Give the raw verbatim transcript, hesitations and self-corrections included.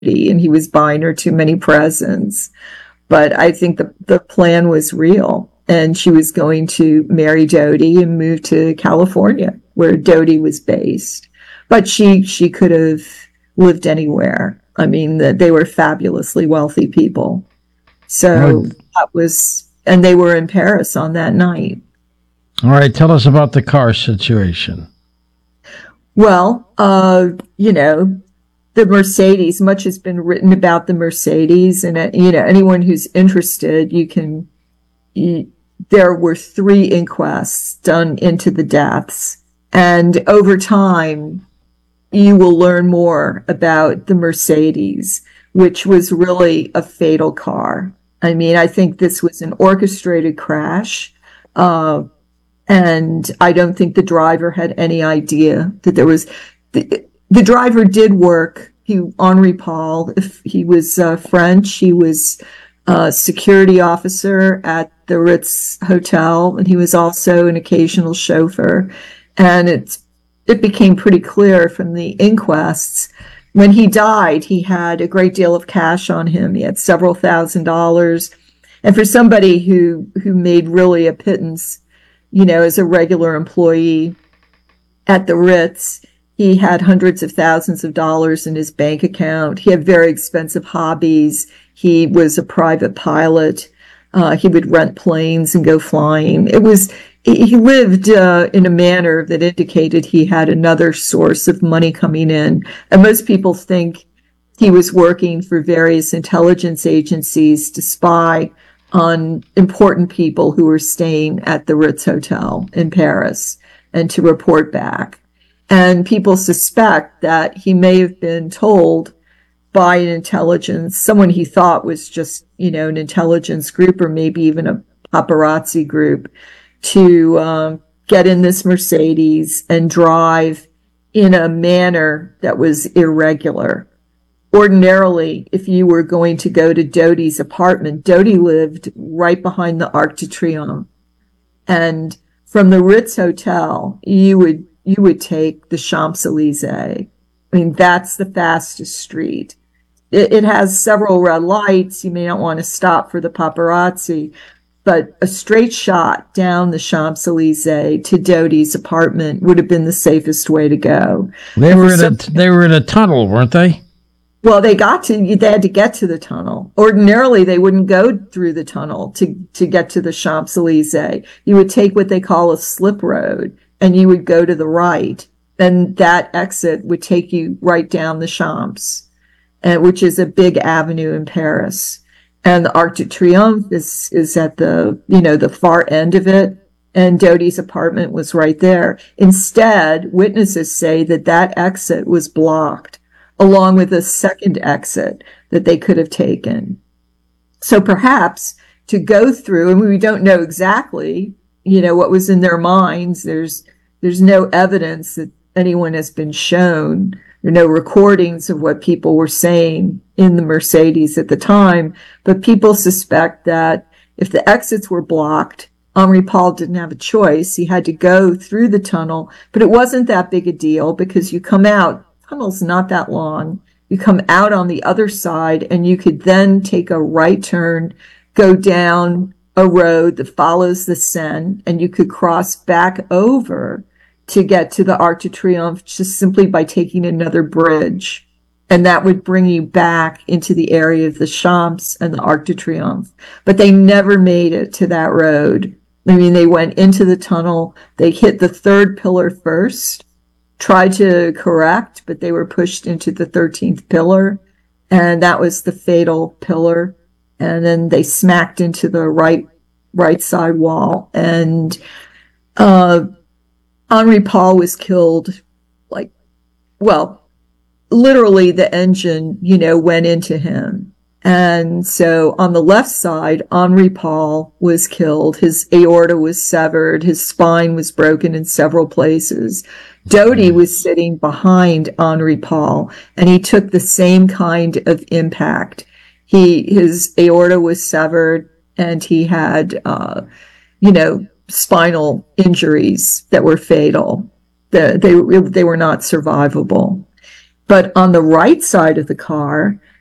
and he was buying her too many presents. But I think the, the plan was real, and she was going to marry Doty and move to California, where Doty was based. But she she could have lived anywhere. I mean, the, they were fabulously wealthy people. So right. that was, and they were in Paris on that night. All right, tell us about the car situation. Well, uh, you know, the Mercedes, much has been written about the Mercedes, and, uh, you know, anyone who's interested, you can, you, there were three inquests done into the deaths. And over time, you will learn more about the Mercedes, which was really a fatal car. I mean, I think this was an orchestrated crash. Uh, and I don't think the driver had any idea that there was, the, the driver did work. He, Henri Paul, if he was uh, French, he was a security officer at the Ritz Hotel, and he was also an occasional chauffeur. And it's, it became pretty clear from the inquests, when he died, he had a great deal of cash on him. He had several thousand dollars. And for somebody who, who made really a pittance, you know, as a regular employee at the Ritz, he had hundreds of thousands of dollars in his bank account. He had very expensive hobbies. He was a private pilot. Uh, he would rent planes and go flying. It was, he lived uh, in a manner that indicated he had another source of money coming in. And most people think he was working for various intelligence agencies to spy on important people who were staying at the Ritz Hotel in Paris and to report back. And people suspect that he may have been told by an intelligence, someone he thought was just, you know, an intelligence group or maybe even a paparazzi group, to um, get in this Mercedes and drive in a manner that was irregular. Ordinarily, if you were going to go to Doty's apartment, Doty lived right behind the Arc de Triomphe. And from the Ritz Hotel, you would you would take the Champs-Élysées. I mean, that's the fastest street. It, it has several red lights. You may not want to stop for the paparazzi, but a straight shot down the Champs-Élysées to Doty's apartment would have been the safest way to go. They were in a they were in a tunnel, weren't they? Well, they got to, they had to get to the tunnel. Ordinarily, they wouldn't go through the tunnel to, to get to the Champs-Élysées. You would take what they call a slip road, and you would go to the right. Then that exit would take you right down the Champs, and, which is a big avenue in Paris. And the Arc de Triomphe is, is at the, you know, the far end of it. And Doty's apartment was right there. Instead, witnesses say that that exit was blocked, along with a second exit that they could have taken. So perhaps to go through, and we don't know exactly, you know, what was in their minds. There's, there's no evidence that anyone has been shown. There are no recordings of what people were saying in the Mercedes at the time, but people suspect that if the exits were blocked, Henri Paul didn't have a choice. He had to go through the tunnel, but it wasn't that big a deal because you come out, tunnel's not that long. You come out on the other side and you could then take a right turn, go down a road that follows the Seine, and you could cross back over to get to the Arc de Triomphe just simply by taking another bridge. And that would bring you back into the area of the Champs and the Arc de Triomphe. But they never made it to that road. I mean, they went into the tunnel. They hit the third pillar first, tried to correct, but they were pushed into the thirteenth pillar. And that was the fatal pillar. And then they smacked into the right, right side wall. And, uh, Henri Paul was killed, like, well, literally the engine, you know, went into him. And so on the left side, Henri Paul was killed. His aorta was severed. His spine was broken in several places. Doty was sitting behind Henri Paul, and he took the same kind of impact. He, his aorta was severed, and he had, uh, you know, spinal injuries that were fatal. The, they, they were not survivable. But on the right side of the car,